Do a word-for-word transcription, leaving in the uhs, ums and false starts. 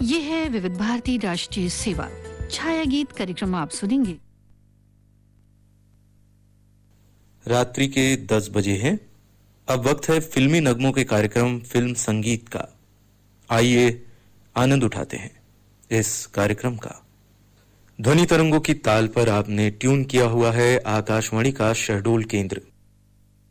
ये है विविध भारती राष्ट्रीय सेवा छाया गीत कार्यक्रम आप सुनेंगे। रात्रि के दस बजे हैं। अब वक्त है फिल्मी नगमों के कार्यक्रम फिल्म संगीत का। आइए आनंद उठाते हैं इस कार्यक्रम का। ध्वनि तरंगों की ताल पर आपने ट्यून किया हुआ है आकाशवाणी का शहडोल केंद्र।